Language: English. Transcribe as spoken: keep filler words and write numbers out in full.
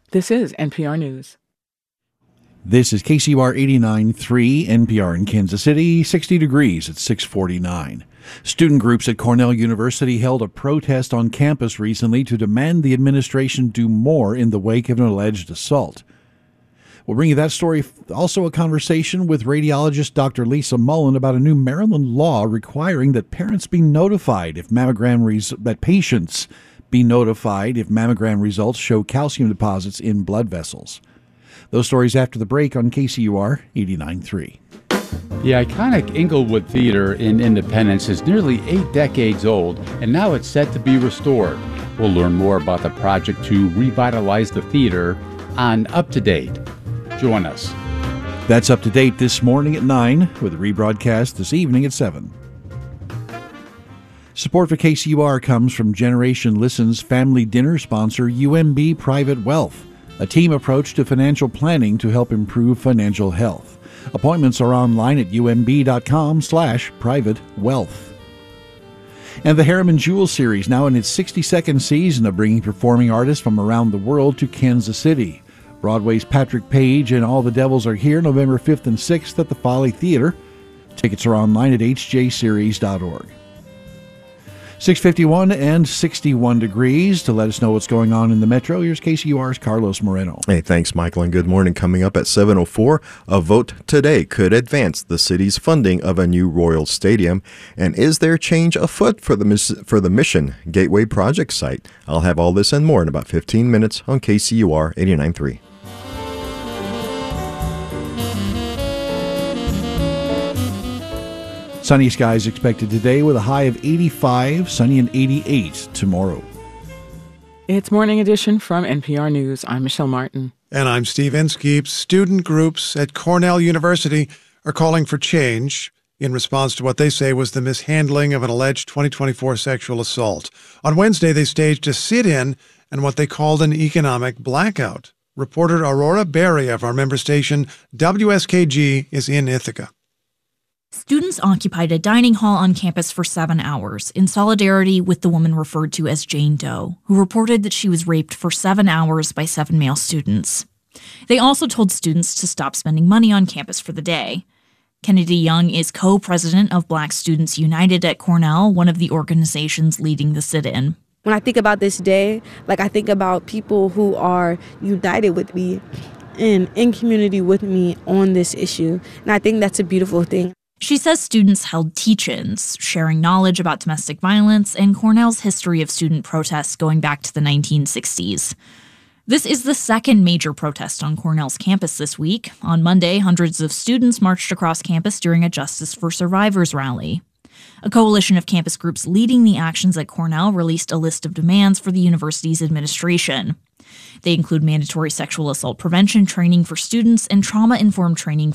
This is N P R News. This is K C U R eighty-nine point three, N P R in Kansas City, sixty degrees at six forty-nine. Student groups at Cornell University held a protest on campus recently to demand the administration do more in the wake of an alleged assault. We'll bring you that story, also a conversation with radiologist Doctor Lisa Mullen about a new Maryland law requiring that parents be notified if mammogram res- that patients be notified if mammogram results show calcium deposits in blood vessels. Those stories after the break on K C U R eighty-nine point three. The iconic Inglewood Theater in Independence is nearly eight decades old, and now it's set to be restored. We'll learn more about the project to revitalize the theater on Up to Date. Join us. That's Up to Date this morning at nine, with a rebroadcast this evening at seven. Support for K C U R comes from Generation Listen's family dinner sponsor, U M B Private Wealth, a team approach to financial planning to help improve financial health. Appointments are online at umb.com slash private wealth. And the Harriman Jewel Series, now in its sixty-second season of bringing performing artists from around the world to Kansas City. Broadway's Patrick Page and All the Devils are here November fifth and sixth at the Folly Theater. Tickets are online at h j series dot org. six fifty-one and sixty-one degrees. To let us know what's going on in the metro, here's K C U R's Carlos Moreno. Hey, thanks, Michael, and good morning. Coming up at seven oh four, a vote today could advance the city's funding of a new Royal Stadium. And is there change afoot for the for the Mission Gateway project site? I'll have all this and more in about fifteen minutes on K C U R eighty-nine point three. Sunny skies expected today with a high of eighty-five, sunny and eighty-eight tomorrow. It's Morning Edition from N P R News. I'm Michelle Martin. And I'm Steve Inskeep. Student groups at Cornell University are calling for change in response to what they say was the mishandling of an alleged twenty twenty-four sexual assault. On Wednesday, they staged a sit-in and what they called an economic blackout. Reporter Aurora Berry of our member station W S K G is in Ithaca. Students occupied a dining hall on campus for seven hours in solidarity with the woman referred to as Jane Doe, who reported that she was raped for seven hours by seven male students. They also told students to stop spending money on campus for the day. Kennedy Young is co-president of Black Students United at Cornell, one of the organizations leading the sit-in. When I think about this day, like I think about people who are united with me and in community with me on this issue, and I think that's a beautiful thing. She says students held teach-ins, sharing knowledge about domestic violence and Cornell's history of student protests going back to the nineteen sixties. This is the second major protest on Cornell's campus this week. On Monday, hundreds of students marched across campus during a Justice for Survivors rally. A coalition of campus groups leading the actions at Cornell released a list of demands for the university's administration. They include mandatory sexual assault prevention training for students and trauma-informed training